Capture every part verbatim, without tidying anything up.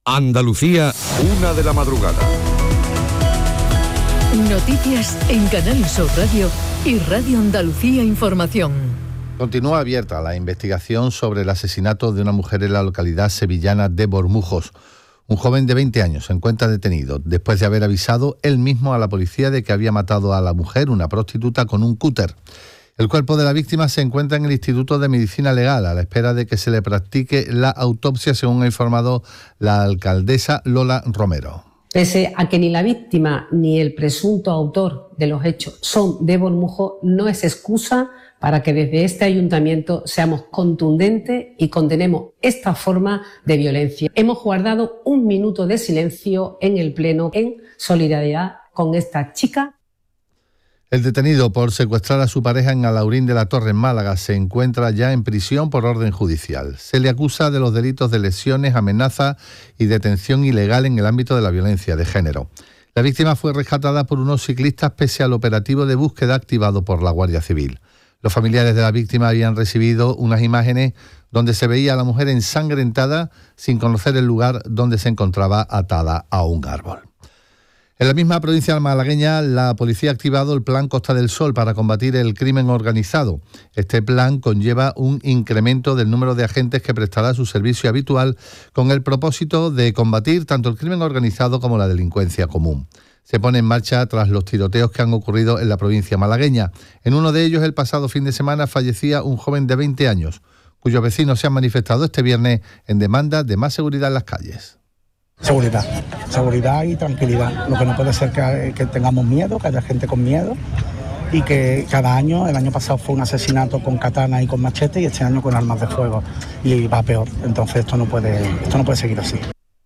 Andalucía, una de la madrugada. Noticias en Canal Sur Radio y Radio Andalucía Información. Continúa abierta la investigación sobre el asesinato de una mujer en la localidad sevillana de Bormujos. Un joven de veinte años se encuentra detenido después de haber avisado él mismo a la policía de que había matado a la mujer, una prostituta, con un cúter. El cuerpo de la víctima se encuentra en el Instituto de Medicina Legal a la espera de que se le practique la autopsia, según ha informado la alcaldesa Lola Romero. Pese a que ni la víctima ni el presunto autor de los hechos son de Bormujos, no es excusa para que desde este ayuntamiento seamos contundentes y condenemos esta forma de violencia. Hemos guardado un minuto de silencio en el Pleno en solidaridad con esta chica. El detenido por secuestrar a su pareja en Alaurín de la Torre, en Málaga, se encuentra ya en prisión por orden judicial. Se le acusa de los delitos de lesiones, amenaza y detención ilegal en el ámbito de la violencia de género. La víctima fue rescatada por unos ciclistas pese al operativo de búsqueda activado por la Guardia Civil. Los familiares de la víctima habían recibido unas imágenes donde se veía a la mujer ensangrentada sin conocer el lugar donde se encontraba atada a un árbol. En la misma provincia malagueña, la policía ha activado el Plan Costa del Sol para combatir el crimen organizado. Este plan conlleva un incremento del número de agentes que prestará su servicio habitual con el propósito de combatir tanto el crimen organizado como la delincuencia común. Se pone en marcha tras los tiroteos que han ocurrido en la provincia malagueña. En uno de ellos, el pasado fin de semana, fallecía un joven de veinte años, cuyos vecinos se han manifestado este viernes en demanda de más seguridad en las calles. Seguridad, seguridad y tranquilidad. Lo que no puede ser que, que tengamos miedo, que haya gente con miedo y que cada año, el año pasado fue un asesinato con katana y con machete y este año con armas de fuego y va peor. Entonces esto no puede, esto no puede seguir así.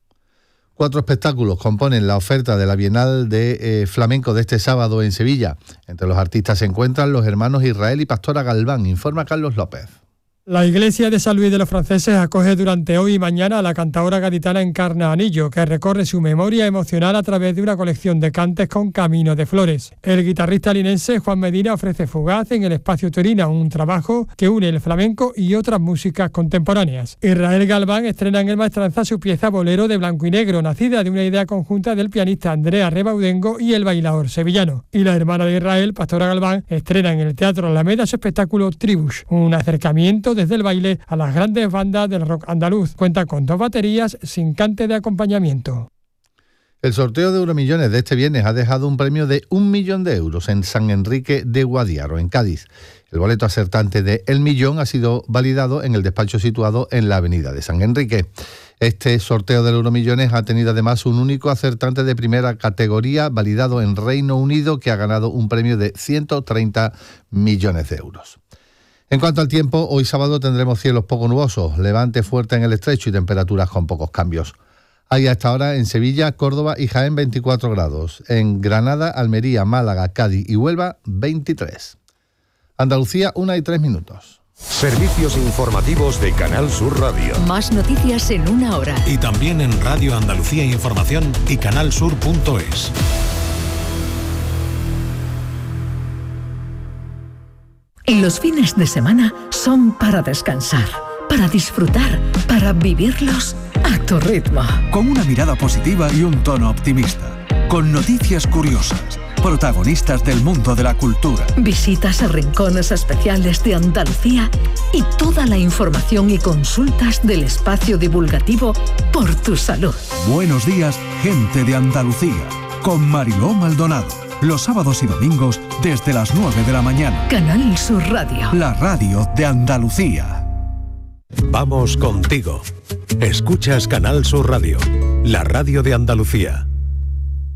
Cuatro espectáculos componen la oferta de la Bienal de eh, Flamenco de este sábado en Sevilla. Entre los artistas se encuentran los hermanos Israel y Pastora Galván, informa Carlos López. La iglesia de San Luis de los Franceses acoge durante hoy y mañana a la cantaora gaditana Encarna Anillo, que recorre su memoria emocional a través de una colección de cantes con Camino de Flores. El guitarrista linense Juan Medina ofrece Fugaz en el Espacio Torina, un trabajo que une el flamenco y otras músicas contemporáneas. Israel Galván estrena en el Maestranza su pieza Bolero de blanco y negro, nacida de una idea conjunta del pianista Andrea Rebaudengo y el bailaor sevillano. Y la hermana de Israel, Pastora Galván, estrena en el Teatro Alameda su espectáculo Tribus, un acercamiento desde el baile a las grandes bandas del rock andaluz. Cuenta con dos baterías sin cante de acompañamiento. El sorteo de Euromillones de este viernes ha dejado un premio de un millón de euros en San Enrique de Guadiaro, en Cádiz. El boleto acertante de El Millón ha sido validado en el despacho situado en la avenida de San Enrique. Este sorteo del Euromillones ha tenido además un único acertante de primera categoría validado en Reino Unido, que ha ganado un premio de ciento treinta millones de euros. En cuanto al tiempo, hoy sábado tendremos cielos poco nubosos, levante fuerte en el estrecho y temperaturas con pocos cambios. Hay a esta hora en Sevilla, Córdoba y Jaén veinticuatro grados, en Granada, Almería, Málaga, Cádiz y Huelva veintitrés. Andalucía, una y tres minutos. Servicios informativos de Canal Sur Radio. Más noticias en una hora. Y también en Radio Andalucía Información y canalsur punto es. Los fines de semana son para descansar, para disfrutar, para vivirlos a tu ritmo. Con una mirada positiva y un tono optimista. Con noticias curiosas, protagonistas del mundo de la cultura. Visitas a rincones especiales de Andalucía y toda la información y consultas del espacio divulgativo Por tu Salud. Buenos días, gente de Andalucía, con Mariló Maldonado. Los sábados y domingos desde las nueve de la mañana. Canal Sur Radio. La radio de Andalucía. Vamos contigo. Escuchas Canal Sur Radio, la radio de Andalucía.